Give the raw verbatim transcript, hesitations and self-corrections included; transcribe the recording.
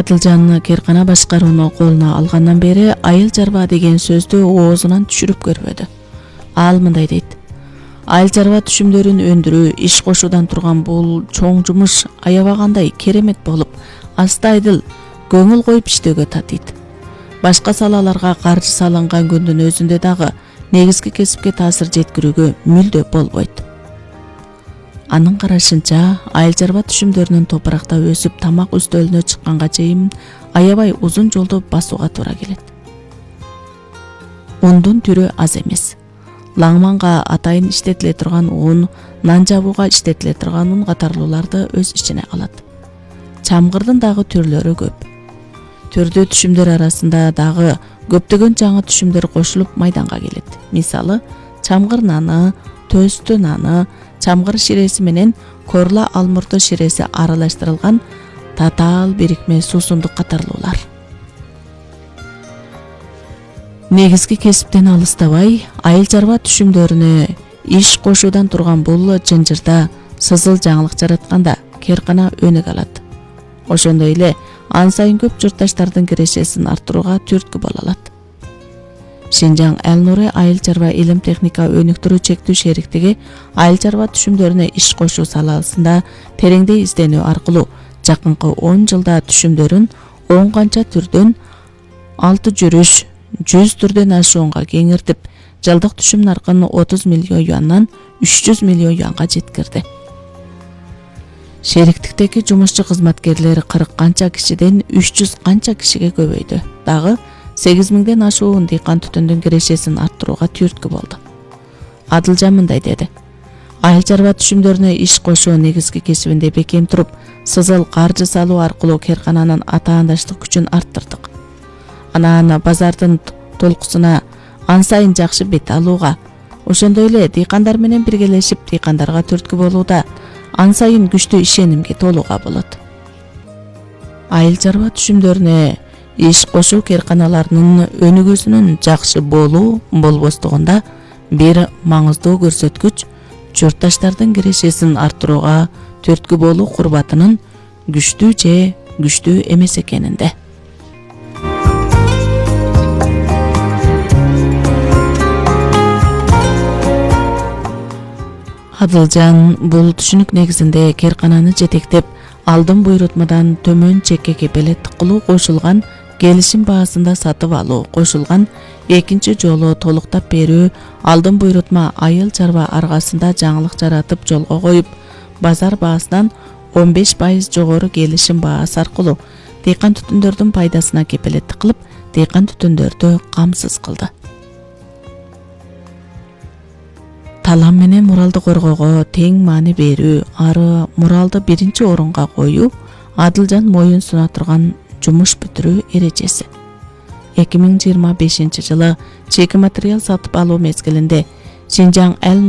Адылжан Керкана башкарууну колуна алгандан бери айыл чарба деген сөздү оозунан түшүрүп көрбөдү. Ал мындай дейт: айыл чарба түшүмдөрүн өндүрүү, иш кошуудан турган бул чоң жумуш аябагандай керемет болуп, астайдыл көңүл коюп иштөөгө татыйт. Башка салаларга каржы салынган күндүн өзүндө дагы негизги кесипке таасир жеткирүүгө мүлдө болбойт. Анын карашынча, айыл чарба түшүмдөрүнүн топуракта өсүп тамак үстөлүнө чыкканга чейин аябай узун жолду басууга туура келет. Ундун түрү аз эмес. Лаңманга атайын иштетиле турган un, нан жабууга иштетиле турган un катарлууларды өз ичине алат. Чамгырдын дагы түрлөрү көп. Түрдүү түшүмдөр арасында дагы көптөгөн жаңы түшүмдөр кошулуп майданга келет. Мисалы, чамгыр наны, төстү наны, чамгыр ширеси менен корла алмурду ширеси аралаштырылган татаал бирикме суусундук катарлуулар. Негизги кесиптен алыстабай, айыл чарба түшүмдөрүнө иш кошуудан турган бул жынжырда сызыл жаңылык жаратканда Керкана өнүк алат. Ошондой эле ан сайын көп журтташтардын кирешесин арттырууга түрткү боло алат. Шинжаң Эл-Нури айыл чарба илим техника өнүктүрүү чектүү шериктиги айыл чарба түшүмдөрүнө иш кошуу саласында тереңдей изденүү аркылуу жакынкы он жылда түшүмдөрүн он канча түрдөн алты жүрүш, жүз түрдөн ашуунга кеңиртип, жылдык түшүм наркын отуз миллион юандан үч жүз миллион юанга жеткирди. Шериктиктеги жумушчу кызматкерлер кырк канча кишиден үч жүз канча кишиге көбөйдү. Дагы сегиз миңден ашуун дыйкан түтүндүн кирешесин арттырууга түрткү болду. Адылжан мындай деди: айыл чарба түшүмдөрүнө иш кошуу негизги кесибинде бекем туруп, сызыл каржы салуу аркылуу Керкананын атаандаштык күчүн арттырдык. Анан базардын толкусуна ан сайын жакшы бет алууга, ошондой эле дыйкандар менен биргелешип дыйкандарга түрткү болууда ан сайын күчтүү ишенимге толууга болот. Айыл чарба түшүмдөрүнө иш кошуу Керканаларынын өнүгүүсүнүн жакшы болуу болбостугунда бир маңыздуу көрсөткүч журтташтардын кирешесин арттырууга түрткү болуу курбатынын күчтүү же күчтүү эмес экенинде. Адылжан бул түшүнүк негизинде Керкананы жетектеп, алдын буйрутмадан төмөн чекке кепелеттик кылуу кошулган келишим баасында сатып алуу кошулган экинчи жолу толуктап берүү, алдын буйрутма айыл чарба аргасында жаңылык жаратып жолго коюп, базар баасынан он беш пайыз жогору келишим баасы аркылуу дыйкан түтүндөрдүн пайдасына кепелеттик кылып, дыйкан түтүндөрдү камсыз кылды. Талам менен муралды коргоого тең маани берүү, ары муралды биринчи орунга коюу Адылжан моюн суна турган жумуш бүтүрүү эрежеси. эки миң жыйырма бешинчи жылы чеки материал сатып алуу мезгилинде Шинжаң Эл